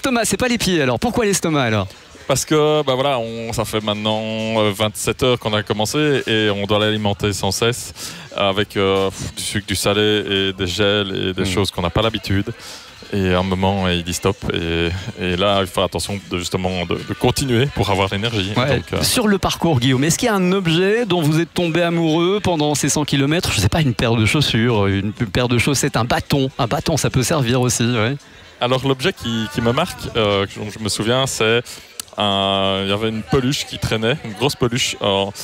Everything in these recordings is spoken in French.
l'estomac, c'est pas les pieds alors. Pourquoi l'estomac alors? Parce que voilà, ça fait maintenant 27 heures qu'on a commencé et on doit l'alimenter sans cesse avec du sucre, du salé et des gels et des choses qu'on n'a pas l'habitude. Et à un moment, il dit stop. Et là, il faut faire attention de continuer pour avoir l'énergie. Ouais. Donc, sur le parcours, Guillaume, est-ce qu'il y a un objet dont vous êtes tombé amoureux pendant ces 100 km? Je ne sais pas, une paire de chaussures, une paire de chaussettes, un bâton. Un bâton, ça peut servir aussi. Ouais. Alors, l'objet qui me marque, dont je me souviens, c'est... il y avait une peluche qui traînait, une grosse peluche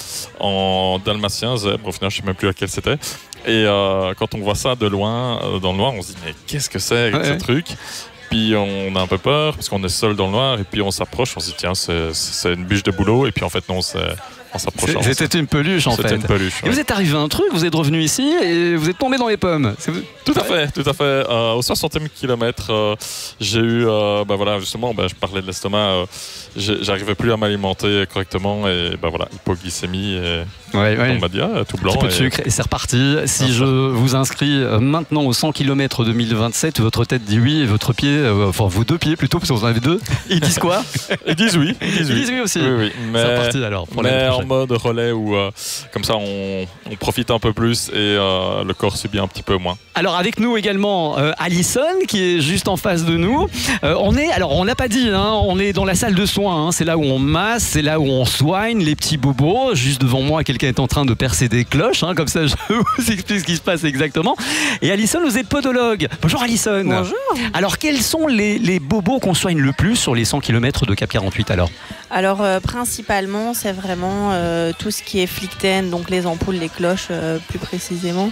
en dalmatien, zèbre, au final je ne sais même plus laquelle c'était. Et quand on voit ça de loin, dans le noir, on se dit mais qu'est-ce que c'est ce truc? Puis on a un peu peur parce qu'on est seul dans le noir et puis on s'approche, on se dit tiens c'est une bûche de boulot et puis en fait non en s'approchant. C'était une peluche en fait. C'était une peluche. Et vous êtes arrivé à un truc, vous êtes revenu ici et vous êtes tombé dans les pommes. Tout à fait. Au 60e kilomètre, j'ai eu, justement, je parlais de l'estomac, j'arrivais plus à m'alimenter correctement et hypoglycémie. Et on m'a dit tout blanc. Un petit peu de sucre et c'est reparti. Si je vous inscris maintenant au 100 km 2027, votre tête dit oui et votre pied, vos deux pieds plutôt, parce que vous en avez deux, ils disent quoi? Ils disent oui. Ils disent oui aussi. Oui. C'est reparti alors. Mais en mode relais où comme ça on profite un peu plus et le corps subit un petit peu moins. Alors avec nous également Alison qui est juste en face de nous. On l'a pas dit, hein, on est dans la salle de soins. Hein, c'est là où on masse, c'est là où on soigne les petits bobos. Juste devant moi, quelqu'un est en train de percer des cloches. Hein, comme ça, je vous explique ce qui se passe exactement. Et Alison, vous êtes podologue. Bonjour Alison. Bonjour. Alors quels sont les bobos qu'on soigne le plus sur les 100 km de Cap 48 alors? Alors principalement c'est vraiment tout ce qui est flicten, donc les ampoules, les cloches plus précisément,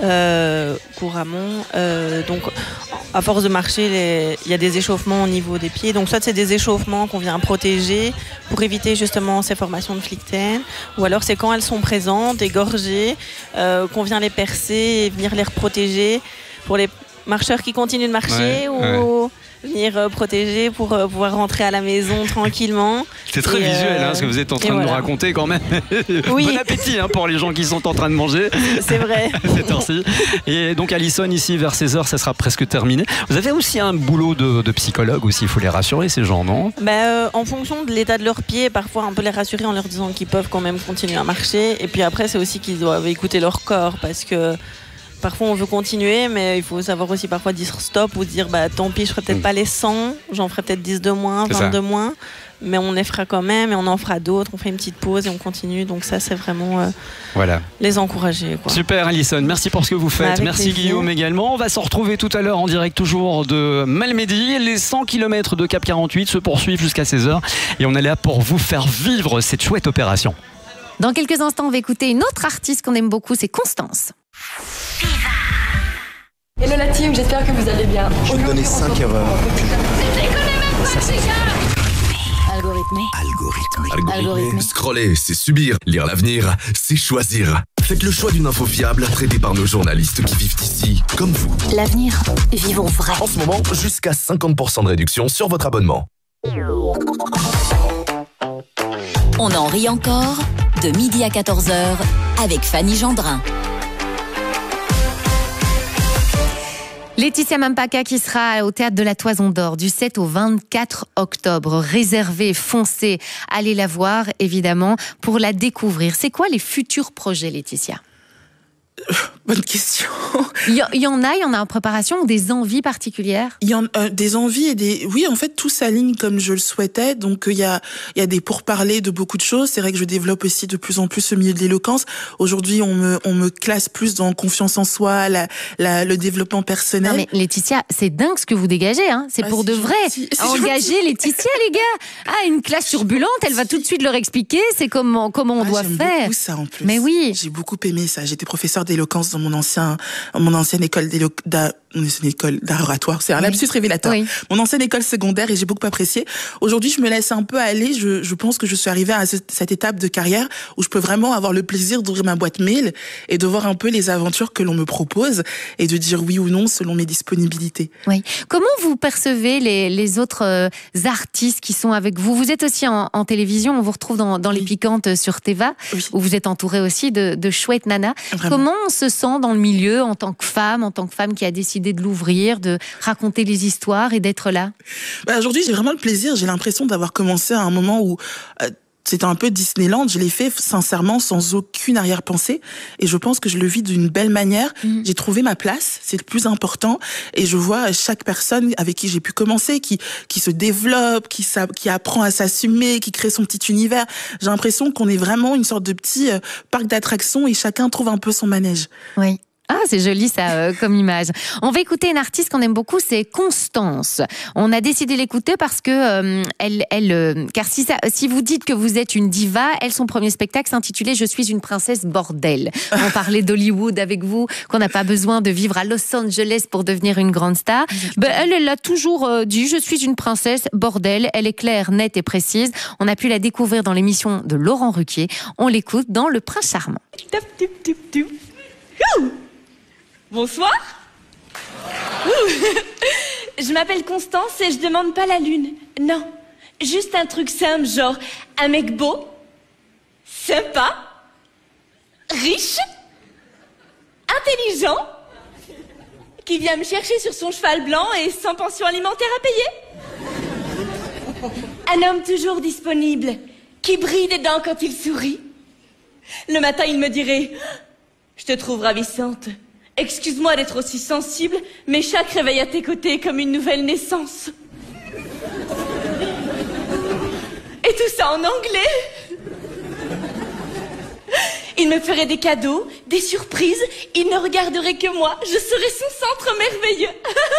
couramment. Donc à force de marcher, il y a des échauffements au niveau des pieds. Donc soit c'est des échauffements qu'on vient protéger pour éviter justement ces formations de flicten, ou alors c'est quand elles sont présentes, égorgées, qu'on vient les percer et venir les reprotéger pour les marcheurs qui continuent de marcher venir protéger pour pouvoir rentrer à la maison tranquillement. C'est très visuel ce que vous êtes en train de nous raconter quand même. Oui. Bon appétit pour les gens qui sont en train de manger. C'est vrai. C'est ainsi. Et donc Alison, ici vers 16h, ça sera presque terminé. Vous avez aussi un boulot de psychologue aussi, il faut les rassurer ces gens, non? En fonction de l'état de leurs pieds, parfois un peu les rassurer en leur disant qu'ils peuvent quand même continuer à marcher. Et puis après c'est aussi qu'ils doivent écouter leur corps parce que parfois on veut continuer, mais il faut savoir aussi parfois dire stop ou dire tant pis, je ferai peut-être pas les 100, j'en ferai peut-être 10 de moins, 20 de moins, mais on les fera quand même et on en fera d'autres, on fait une petite pause et on continue. Donc ça c'est vraiment les encourager. Super Alison, merci pour ce que vous faites. Merci plaisir. Guillaume également. On va se retrouver tout à l'heure en direct toujours de Malmedy. Les 100 km de Cap 48 se poursuivent jusqu'à 16h et on est là pour vous faire vivre cette chouette opération. Dans quelques instants, on va écouter une autre artiste qu'on aime beaucoup, c'est Constance. Hello la team, j'espère que vous allez bien. Je vais donner 5 erreurs. Algorithmé. Scroller, c'est subir. Lire l'avenir, c'est choisir. Faites le choix d'une info fiable, traitée par nos journalistes qui vivent ici, comme vous. L'avenir, vivons vrai. En ce moment, jusqu'à 50% de réduction sur votre abonnement. On en rit encore, de midi à 14h, avec Fanny Gendrin. Laetitia Mampaka qui sera au Théâtre de la Toison d'Or du 7 au 24 octobre. Réservez, foncez, allez la voir évidemment pour la découvrir. C'est quoi les futurs projets, Laetitia ? Bonne question. Il y en a en préparation ou des envies particulières? Il y en a des envies et des... Oui, en fait, tout s'aligne comme je le souhaitais. Donc, il y a des pourparlers de beaucoup de choses. C'est vrai que je développe aussi de plus en plus ce milieu de l'éloquence. Aujourd'hui, on me classe plus dans confiance en soi, le développement personnel. Non, mais Laetitia, c'est dingue ce que vous dégagez, hein. C'est pour de vrai. Engagez Laetitia, les gars. Une classe turbulente, elle va tout de suite leur expliquer comment on doit faire. J'aime beaucoup ça, en plus. Mais oui. J'ai beaucoup aimé ça. J'étais professeur d'éloquence dans mon ancienne école d'art oratoire. C'est un lapsus révélateur. Oui. Mon ancienne école secondaire et j'ai beaucoup apprécié. Aujourd'hui, je me laisse un peu aller. Je pense que je suis arrivée à cette étape de carrière où je peux vraiment avoir le plaisir d'ouvrir ma boîte mail et de voir un peu les aventures que l'on me propose et de dire oui ou non selon mes disponibilités. Oui. Comment vous percevez les autres artistes qui sont avec vous? Vous êtes aussi en télévision. On vous retrouve dans Les Piquantes sur Teva, où vous êtes entourée aussi de chouettes nanas. Vraiment. Comment on se sent dans le milieu en tant que femme qui a décidé décidé de l'ouvrir, de raconter les histoires et d'être là? Aujourd'hui, j'ai vraiment le plaisir. J'ai l'impression d'avoir commencé à un moment où c'était un peu Disneyland. Je l'ai fait sincèrement, sans aucune arrière-pensée. Et je pense que je le vis d'une belle manière. J'ai trouvé ma place, c'est le plus important. Et je vois chaque personne avec qui j'ai pu commencer, qui se développe, qui apprend à s'assumer, qui crée son petit univers. J'ai l'impression qu'on est vraiment une sorte de petit parc d'attractions et chacun trouve un peu son manège. Oui. Ah, c'est joli ça comme image. On va écouter une artiste qu'on aime beaucoup, c'est Constance. On a décidé de l'écouter parce que car si vous dites que vous êtes une diva, son premier spectacle s'intitulait Je suis une princesse bordel. On parlait d'Hollywood avec vous, qu'on n'a pas besoin de vivre à Los Angeles pour devenir une grande star. Elle l'a toujours dit, je suis une princesse bordel. Elle est claire, nette et précise. On a pu la découvrir dans l'émission de Laurent Ruquier. On l'écoute dans Le Prince Charmant. Bonsoir. Je m'appelle Constance et je demande pas la lune. Non, juste un truc simple, genre un mec beau, sympa, riche, intelligent, qui vient me chercher sur son cheval blanc et sans pension alimentaire à payer. Un homme toujours disponible, qui brille des dents quand il sourit. Le matin, il me dirait « Je te trouve ravissante. Excuse-moi d'être aussi sensible, mais chaque réveil à tes côtés est comme une nouvelle naissance. » Et tout ça en anglais. Il me ferait des cadeaux, des surprises, il ne regarderait que moi, je serais son centre merveilleux.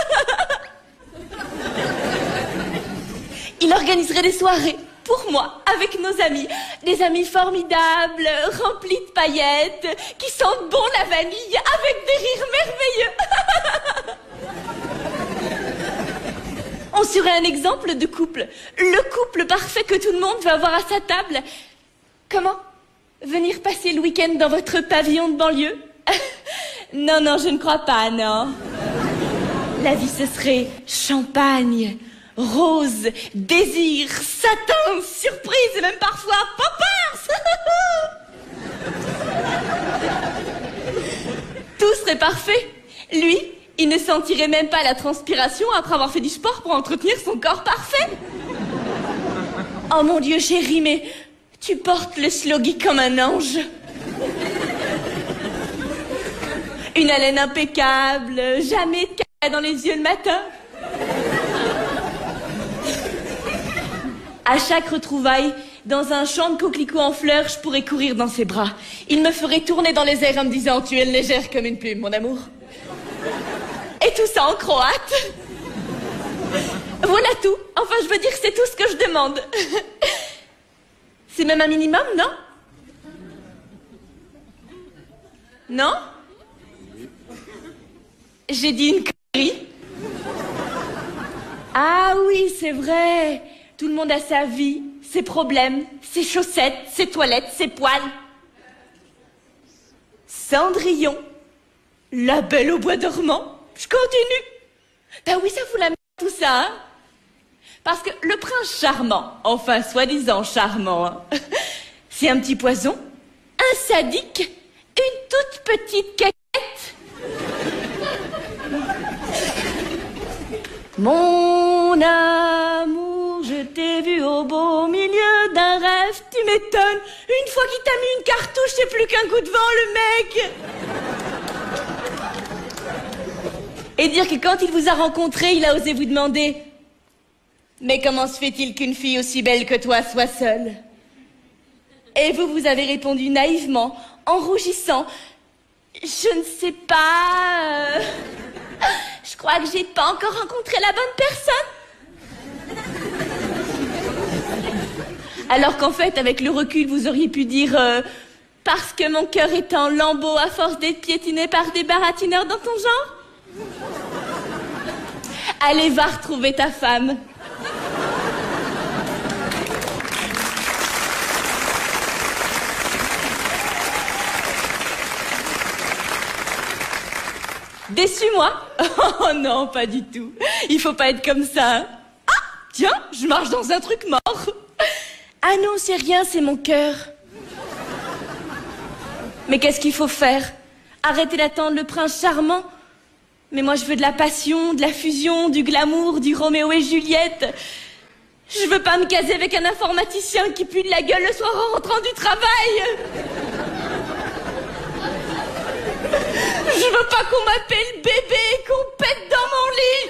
Il organiserait des soirées pour moi, avec nos amis. Des amis formidables, remplis de paillettes, qui sentent bon la vanille, avec des rires merveilleux. On serait un exemple de couple. Le couple parfait que tout le monde veut avoir à sa table. Comment? Venir passer le week-end dans votre pavillon de banlieue? Non, non, je ne crois pas, non. La vie, ce serait champagne, rose, désir, satin, surprise et même parfois poppers. Tout serait parfait. Lui, il ne sentirait même pas la transpiration après avoir fait du sport pour entretenir son corps parfait. Oh mon Dieu, chérie, mais tu portes le sloggy comme un ange. Une haleine impeccable, jamais de caca dans les yeux le matin. À chaque retrouvaille, dans un champ de coquelicots en fleurs, je pourrais courir dans ses bras. Il me ferait tourner dans les airs en me disant « Tu es légère comme une plume, mon amour. » Et tout ça en croate. Voilà tout. Enfin, je veux dire, c'est tout ce que je demande. C'est même un minimum, non? Non? J'ai dit une connerie. Ah oui, c'est vrai. Tout le monde a sa vie, ses problèmes, ses chaussettes, ses toilettes, ses poils. Cendrillon, la belle au bois dormant. Je continue. Ben oui, ça fout la merde tout ça, hein? Parce que le prince charmant, enfin soi-disant charmant, hein, c'est un petit poison, un sadique, une toute petite caquette. Mon amour, je t'ai vu au beau milieu d'un rêve, tu m'étonnes. Une fois qu'il t'a mis une cartouche, c'est plus qu'un coup de vent, le mec. Et dire que quand il vous a rencontré, il a osé vous demander « Mais comment se fait-il qu'une fille aussi belle que toi soit seule ?» Et vous avez répondu naïvement, en rougissant « Je ne sais pas... Je crois que j'ai pas encore rencontré la bonne personne. » Alors qu'en fait, avec le recul, vous auriez pu dire parce que mon cœur est en lambeaux à force d'être piétiné par des baratineurs dans ton genre. Allez, va retrouver ta femme. Déçu, moi? Oh non, pas du tout. Il faut pas être comme ça. Hein? Ah, tiens, je marche dans un truc mort. Ah non, c'est rien, c'est mon cœur. Mais qu'est-ce qu'il faut faire? Arrêter d'attendre le prince charmant? Mais moi, je veux de la passion, de la fusion, du glamour, du Roméo et Juliette. Je veux pas me caser avec un informaticien qui pue de la gueule le soir en rentrant du travail. Je veux pas qu'on m'appelle bébé et qu'on pète dans mon lit.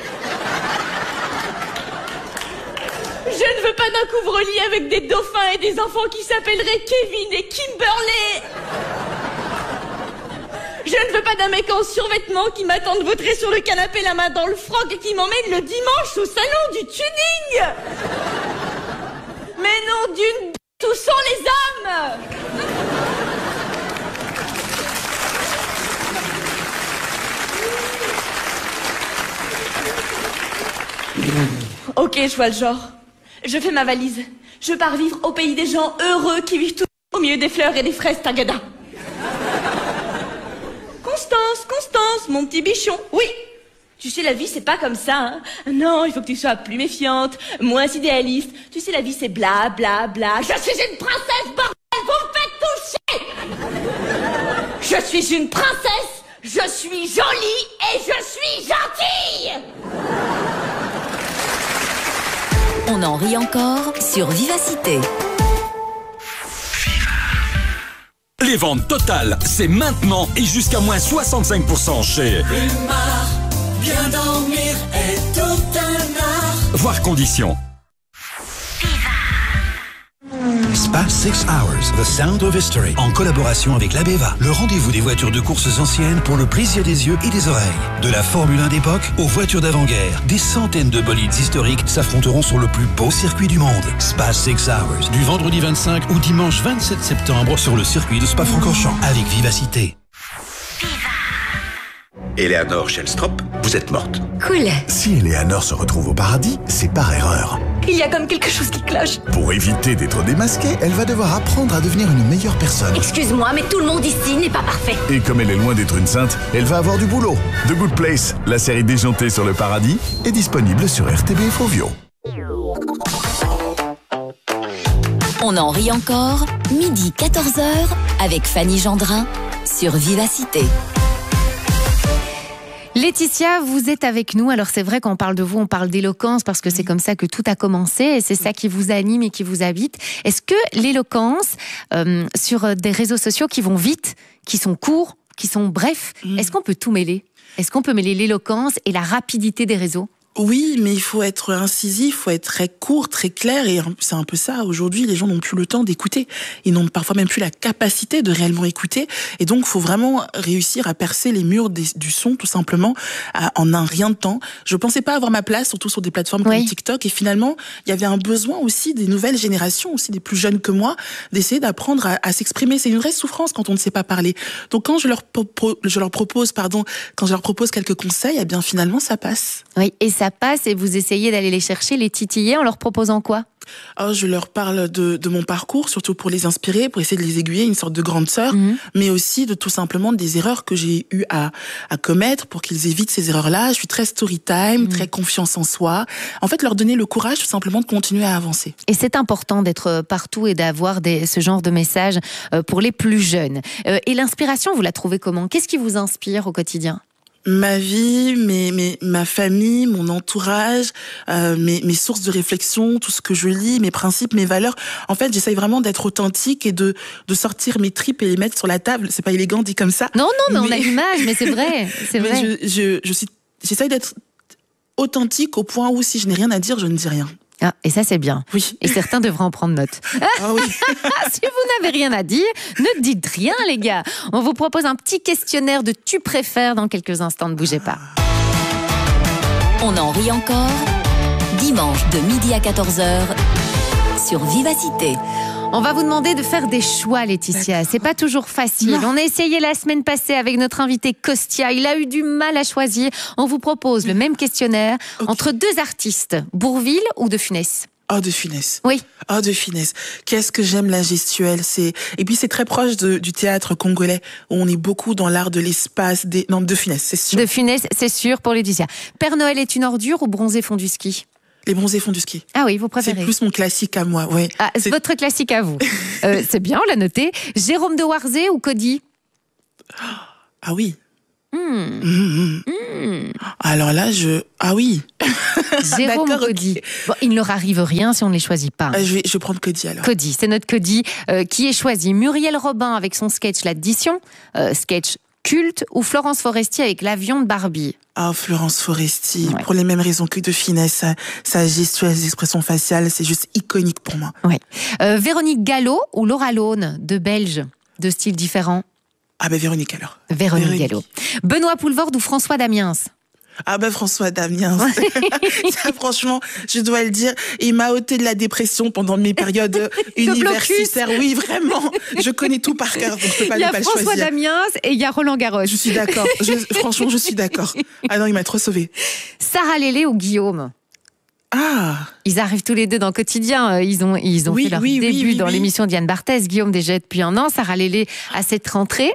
Je ne veux pas d'un couvre-lit avec des dauphins et des enfants qui s'appelleraient Kevin et Kimberley. Je ne veux pas d'un mec en survêtement qui m'attende vautré sur le canapé, la main dans le froc et qui m'emmène le dimanche au salon du tuning. Mais non, d'une b***, où sont les hommes? Ok, je vois le genre. Je fais ma valise. Je pars vivre au pays des gens heureux qui vivent tout au milieu des fleurs et des fraises tagada. Constance, mon petit bichon. Oui. Tu sais, la vie, c'est pas comme ça, hein. Non, il faut que tu sois plus méfiante, moins idéaliste. Tu sais, la vie, c'est bla, bla, bla. Je suis une princesse, bordel, vous me faites toucher. Je suis une princesse, je suis jolie et je suis gentille. On en rit encore sur Vivacité. Les ventes totales, c'est maintenant et jusqu'à moins 65% chez Rumar. Bien dormir est tout un art. Voir conditions. Spa 6 Hours, The Sound of History, en collaboration avec l'Abeva, le rendez-vous des voitures de courses anciennes pour le plaisir des yeux et des oreilles. De la Formule 1 d'époque aux voitures d'avant-guerre, des centaines de bolides historiques s'affronteront sur le plus beau circuit du monde. Spa 6 Hours, du vendredi 25 au dimanche 27 septembre sur le circuit de Spa-Francorchamps, avec Vivacité. Eleanor Shellstrop, vous êtes morte. Cool. Si Eleanor se retrouve au paradis, c'est par erreur. Il y a comme quelque chose qui cloche. Pour éviter d'être démasquée, elle va devoir apprendre à devenir une meilleure personne. Excuse-moi, mais tout le monde ici n'est pas parfait. Et comme elle est loin d'être une sainte, elle va avoir du boulot. The Good Place, la série déjantée sur le paradis, est disponible sur RTBF Ovio. On en rit encore, midi 14h, avec Fanny Gendrin, sur Vivacité. Laetitia, vous êtes avec nous. Alors c'est vrai qu'on parle de vous, on parle d'éloquence parce que c'est comme ça que tout a commencé et c'est ça qui vous anime et qui vous habite. Est-ce que l'éloquence sur des réseaux sociaux qui vont vite, qui sont courts, qui sont brefs, est-ce qu'on peut tout mêler? Est-ce qu'on peut mêler l'éloquence et la rapidité des réseaux? Oui, mais il faut être incisif, il faut être très court, très clair, et c'est un peu ça. Aujourd'hui, les gens n'ont plus le temps d'écouter. Ils n'ont parfois même plus la capacité de réellement écouter. Et donc, il faut vraiment réussir à percer les murs du son, tout simplement, en un rien de temps. Je pensais pas avoir ma place, surtout sur des plateformes comme TikTok. Et finalement, il y avait un besoin aussi des nouvelles générations, aussi des plus jeunes que moi, d'essayer d'apprendre à s'exprimer. C'est une vraie souffrance quand on ne sait pas parler. Donc, quand je leur propose quelques conseils, eh bien, finalement, ça passe. Oui, et ça passe et vous essayez d'aller les chercher, les titiller en leur proposant quoi? Je leur parle de mon parcours, surtout pour les inspirer, pour essayer de les aiguiller, une sorte de grande sœur, mais aussi de tout simplement des erreurs que j'ai eu à commettre pour qu'ils évitent ces erreurs-là. Je suis très story time, très confiance en soi. En fait, leur donner le courage tout simplement de continuer à avancer. Et c'est important d'être partout et d'avoir ce genre de messages pour les plus jeunes. Et l'inspiration, vous la trouvez comment? Qu'est-ce qui vous inspire au quotidien? Ma vie, ma famille, mon entourage, mes sources de réflexion, tout ce que je lis, mes principes, mes valeurs. En fait, j'essaye vraiment d'être authentique et de sortir mes tripes et les mettre sur la table. C'est pas élégant dit comme ça. Non, mais on a l'image, mais c'est vrai. C'est vrai. J'essaye d'être authentique au point où si je n'ai rien à dire, je ne dis rien. Ah, et ça, c'est bien. Oui. Et certains devraient en prendre note. Ah oui. Si vous n'avez rien à dire, ne dites rien, les gars. On vous propose un petit questionnaire de tu préfères dans quelques instants. Ne bougez pas. On en rit encore. Dimanche de midi à 14h sur Vivacité. On va vous demander de faire des choix, Laetitia. C'est pas toujours facile. Non. On a essayé la semaine passée avec notre invité Costia. Il a eu du mal à choisir. On vous propose le même questionnaire entre deux artistes, Bourvil ou De Funès. Oh, De Funès. Oui. Oh, De Funès. Qu'est-ce que j'aime la gestuelle. Et puis c'est très proche du théâtre congolais où on est beaucoup dans l'art de l'espace. Non, De Funès, c'est sûr. De Funès, c'est sûr pour Laetitia. Père Noël est une ordure ou Bronzé fond du ski? Les bronzés font du ski. Ah oui, vous préférez. C'est plus mon classique à moi, ouais. Ah, c'est votre classique à vous. C'est bien, on l'a noté. Jérôme de Warzé ou Cody? Ah oui. Alors là, Ah oui. Jérôme ou Cody. Okay. Bon, il ne leur arrive rien si on ne les choisit pas. Je vais prendre Cody alors. Cody, c'est notre Cody qui est choisi. Muriel Robin avec son sketch L'Addition, sketch culte, ou Florence Foresti avec l'avion de Barbie. Ah, Florence Foresti, pour les mêmes raisons que de finesse, sa gestuelle, ses expressions faciales, c'est juste iconique pour moi. Ouais. Véronique Gallo ou Laura Lone, deux Belges, de styles différents. Ah ben Véronique alors. Véronique Gallo. Benoît Poulvord ou François Damiens. Ah ben François Damiens. Ça, franchement, je dois le dire, il m'a ôté de la dépression pendant mes périodes universitaires. Oui, vraiment. Je connais tout par cœur, donc je peux pas ne pas le choisir. Il y a François Damiens et il y a Roland Garros. Je suis d'accord. Franchement, je suis d'accord. Ah non, il m'a trop sauvée. Sarah Lélé ou Guillaume. Ah. Ils arrivent tous les deux dans le quotidien. Ils ont fait leur début dans l'émission Diane Barthès. Guillaume déjà depuis un an. Sarah Lélé à cette rentrée.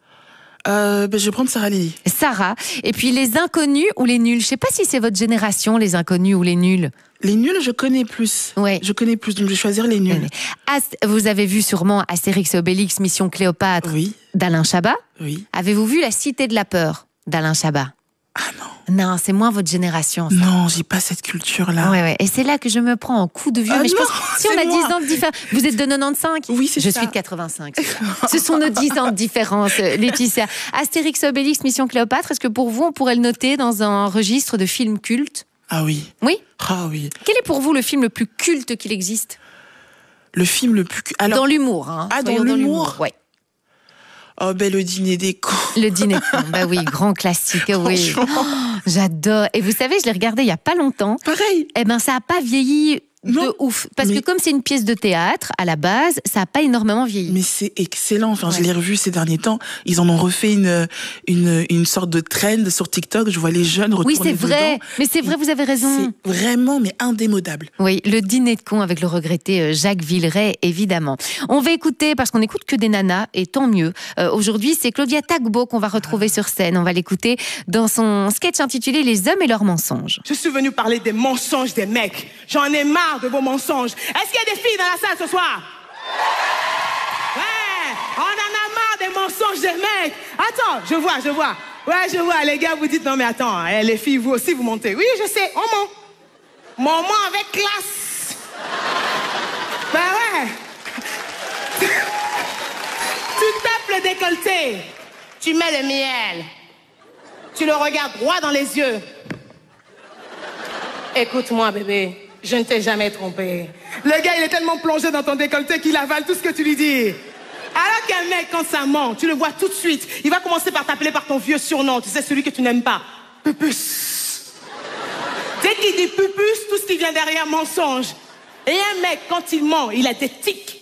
Je vais prendre Sarah Lélé. Sarah. Et puis les inconnus ou les nuls. Je sais pas si c'est votre génération, les inconnus ou les nuls. Les nuls, je connais plus. Ouais. Je connais plus, donc je vais choisir les nuls. Vous avez vu sûrement Astérix et Obélix, Mission Cléopâtre, d'Alain Chabat. Oui. Avez-vous vu La Cité de la Peur d'Alain Chabat? Ah non. Non, c'est moins votre génération. Ça. Non, j'ai pas cette culture-là. Ouais. Et c'est là que je me prends en coup de vieux. Mais je pense que si on a 10 ans de différence. Vous êtes de 95 ? Oui, c'est ça. Je suis de 85. Ce sont nos 10 ans de différence, Laetitia. Astérix Obélix, Mission Cléopâtre, est-ce que pour vous, on pourrait le noter dans un registre de films cultes ? Ah oui. Oui ? Ah oui. Quel est pour vous le film le plus culte qu'il existe ? Le film le plus... Dans l'humour. Hein. Ah, dans l'humour ? Ouais. Oh, le dîner des cons. Le dîner des cons, bah oui, grand classique, oui. Oh, j'adore. Et vous savez, je l'ai regardé il y a pas longtemps. Pareil. Eh ben, ça a pas vieilli de ouf. Parce que comme c'est une pièce de théâtre, à la base, ça a pas énormément vieilli. Mais c'est excellent. Enfin, je l'ai revu ces derniers temps. Ils en ont refait une sorte de trend sur TikTok. Je vois les jeunes retourner dedans. Oui, c'est vrai. Mais c'est vrai, vous avez raison. C'est vraiment, mais indémodable. Oui, le dîner de cons avec le regretté Jacques Villeray, évidemment. On va écouter, parce qu'on n'écoute que des nanas, et tant mieux. Aujourd'hui, c'est Claudia Tagbo qu'on va retrouver sur scène. On va l'écouter dans son sketch intitulé Les hommes et leurs mensonges. Je suis venue parler des mensonges des mecs. J'en ai marre de vos mensonges. Est-ce qu'il y a des filles dans la salle ce soir? Ouais, on en a marre des mensonges des mecs. Attends, je vois. Ouais, je vois, les gars, vous dites, non mais attends, les filles, vous aussi, vous montez. Oui, je sais, on ment. Mais on ment avec classe. Ben ouais. Tu tapes le décolleté, tu mets le miel, tu le regardes droit dans les yeux. Écoute-moi, bébé. Je ne t'ai jamais trompé. Le gars, il est tellement plongé dans ton décolleté qu'il avale tout ce que tu lui dis. Alors qu'un mec, quand ça ment, tu le vois tout de suite. Il va commencer par t'appeler par ton vieux surnom. Tu sais, celui que tu n'aimes pas. Pupus. Dès qu'il dit pupus, tout ce qui vient derrière, mensonge. Et un mec, quand il ment, il a des tics.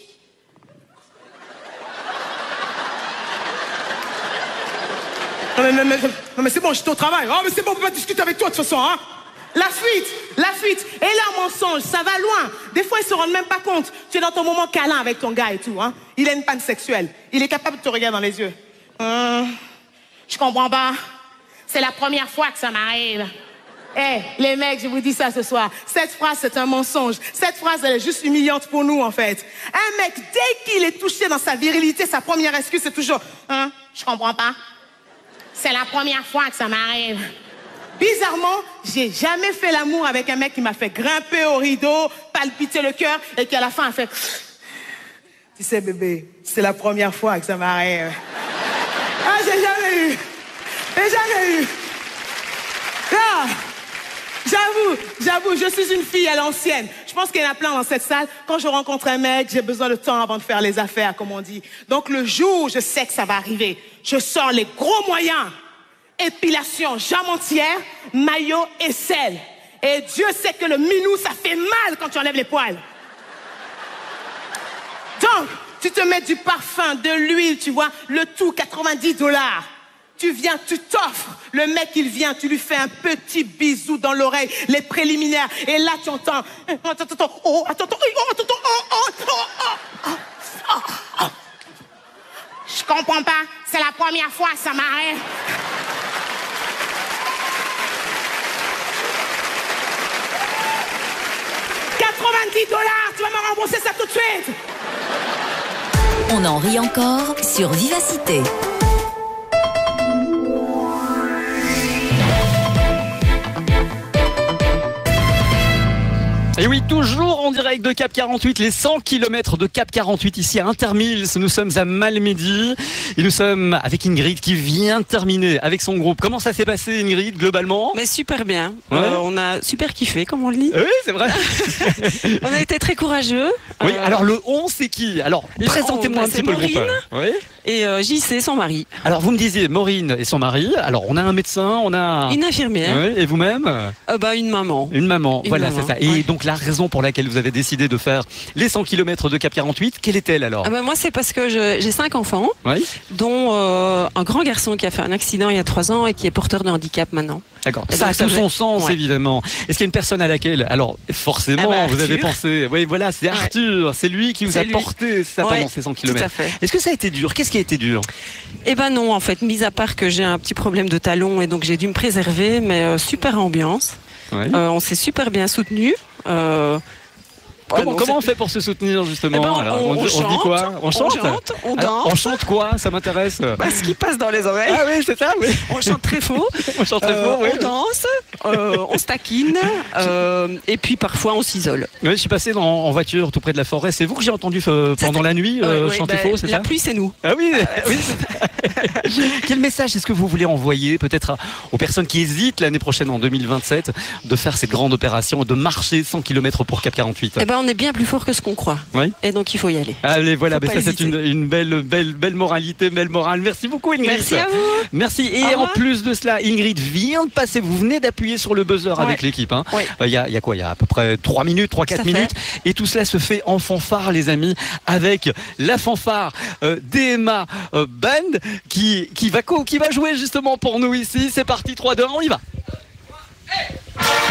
Non mais c'est bon, j'étais au travail. Oh mais c'est bon, on peut pas discuter avec toi de toute façon, hein. La fuite, et leur mensonge, ça va loin. Des fois, ils se rendent même pas compte. Tu es dans ton moment câlin avec ton gars et tout, hein. Il a une panne sexuelle. Il est capable de te regarder dans les yeux. Je comprends pas. C'est la première fois que ça m'arrive. Les mecs, je vous dis ça ce soir. Cette phrase, c'est un mensonge. Cette phrase, elle est juste humiliante pour nous, en fait. Un mec, dès qu'il est touché dans sa virilité, sa première excuse, c'est toujours je comprends pas. C'est la première fois que ça m'arrive. Bizarrement, j'ai jamais fait l'amour avec un mec qui m'a fait grimper au rideau, palpiter le cœur et qui à la fin a fait... Tu sais bébé, c'est la première fois que ça m'arrive. Ah, j'ai jamais eu. Ah, j'avoue, je suis une fille à l'ancienne. Je pense qu'il y en a plein dans cette salle. Quand je rencontre un mec, j'ai besoin de temps avant de faire les affaires, comme on dit. Donc le jour où je sais que ça va arriver, je sors les gros moyens. Épilation, jambe entière, maillot et sel. Et Dieu sait que le minou, ça fait mal quand tu enlèves les poils. Donc, tu te mets du parfum, de l'huile, tu vois, le tout, $90. Tu viens, tu t'offres. Le mec, il vient, tu lui fais un petit bisou dans l'oreille, les préliminaires. Et là, tu entends... Je comprends pas, c'est la première fois que ça m'arrive. $90, tu vas me rembourser ça tout de suite. On en rit encore sur Vivacité. Et oui, toujours en direct de Cap 48, les 100 km de Cap 48 ici à Intermils. Nous sommes à Malmedy et nous sommes avec Ingrid qui vient de terminer avec son groupe. Comment ça s'est passé, Ingrid, globalement? Mais super bien. Ouais. On a super kiffé, comme on le dit. Oui, c'est vrai. On a été très courageux. Oui, alors le 11, c'est qui? Alors, présentez-moi un petit peu Maureen, le groupe. Oui. Et JC, son mari. Alors, vous me disiez Maureen et son mari. Alors, on a un médecin, on a... Une infirmière. Oui, et vous-même? Une maman. Une maman, Une voilà, maman, c'est ça. Et donc, la raison pour laquelle vous avez décidé de faire les 100 km de Cap 48, quelle est-elle alors? Moi, c'est parce que j'ai 5 enfants, Oui. dont un grand garçon qui a fait un accident il y a 3 ans et qui est porteur de handicap maintenant. D'accord. Et Ça a donc, ça tout son fait- sens, ouais. évidemment. Est-ce qu'il y a une personne à laquelle, alors forcément, vous avez Arthur. pensé, oui, voilà, c'est Arthur, c'est lui qui vous a C'est lui. porté ça Ouais, pendant ces 100 tout km. à fait. Est-ce que ça a été dur? Qu'est-ce qui a été dur? Eh ben non, en fait, mis à part que j'ai un petit problème de talon et donc j'ai dû me préserver, mais super ambiance. Ouais. On s'est super bien soutenus. Comment on fait pour se soutenir justement? Eh ben, alors, on on dit chante, quoi? On chante, on Alors, danse. on chante quoi? Ça m'intéresse. Ce qui passe dans les oreilles. Ah oui, c'est ça, oui. On chante très faux. On chante très fort, oui. On danse, on se taquine, et puis parfois on s'isole. Oui, je suis passé en voiture tout près de la forêt. C'est vous que j'ai entendu pendant la nuit chanter faux, c'est ça? La pluie, c'est nous. Ah oui, oui. Quel message est-ce que vous voulez envoyer peut-être aux personnes qui hésitent l'année prochaine en 2027 de faire cette grande opération, de marcher 100 km pour Cap 48? Eh ben, on est bien plus fort que ce qu'on croit. Oui. Et donc il faut y aller. Allez, voilà, Faut mais pas ça c'est hésiter. une belle moralité, belle morale. Merci beaucoup, Ingrid. Merci à vous. Merci. Et Au en revoir. plus de cela, Ingrid vient de passer, vous venez d'appuyer sur le buzzer avec l'équipe. Hein. Oui. Il y a quoi? Il y a à peu près 3 minutes, 3-4 Tout à fait. minutes. Et tout cela se fait en fanfare, les amis, avec la fanfare DMA Band qui va jouer justement pour nous ici. C'est parti, 3, 2, 1, on y va.